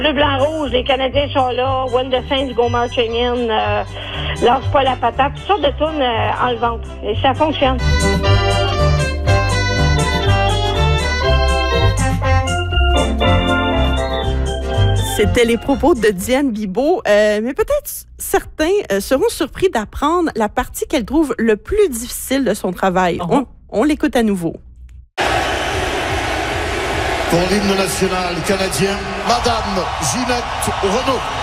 Le blanc-rouge, les Canadiens sont là. When the Saints go marching in. Lance pas la patate. Toutes sortes de tunes enlevantes. Et ça fonctionne. C'était les propos de Diane Bibeau. Mais peut-être certains seront surpris d'apprendre la partie qu'elle trouve le plus difficile de son travail. On l'écoute à nouveau. Pour l'hymne national canadien, Madame Ginette Renault.